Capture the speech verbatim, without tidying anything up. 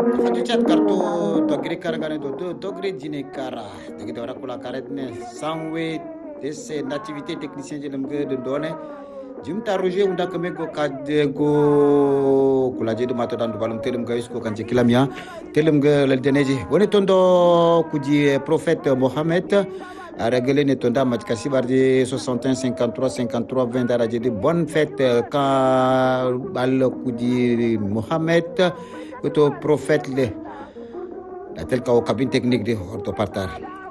Fatu chat kartu dogri karagane do do dogri jine kara. Degi dora kula karet ne sangwe desse nativité technicien je lemge de done. Jumta roje unda kame go kadde go kula je do mato dan do balum telum gais ko kanje kilamia telum ge le deneji. Woni tondo kuji prophète Mohammed a réglé ne tonda match kasi bardi soixante et un cinquante-trois cinquante-trois vingt dara je de bonne fête quand bal kuji Mohammed. Itu prophète le la tel ka cabine technique de orto partar